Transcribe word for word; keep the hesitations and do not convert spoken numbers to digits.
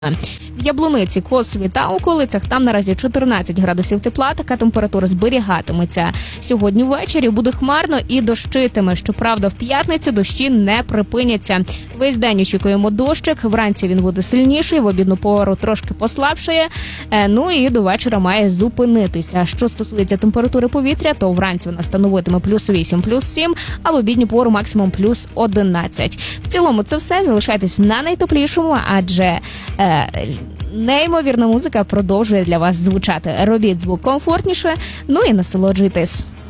В Яблуниці, Косові та околицях там наразі чотирнадцять градусів тепла, така температура зберігатиметься. Сьогодні ввечері буде хмарно і дощитиме. Щоправда, в п'ятницю дощі не припиняться. Весь день очікуємо дощик, вранці він буде сильніший, в обідну пору трошки послабшає, ну і до вечора має зупинитися. Що стосується температури повітря, то вранці вона становитиме плюс вісім, плюс сім, а в обідню пору максимум плюс одинадцять. В цілому це все. Залишайтесь на найтеплішому, адже е, неймовірна музика продовжує для вас звучати. Робіть звук комфортніше, ну і насолоджуйтесь.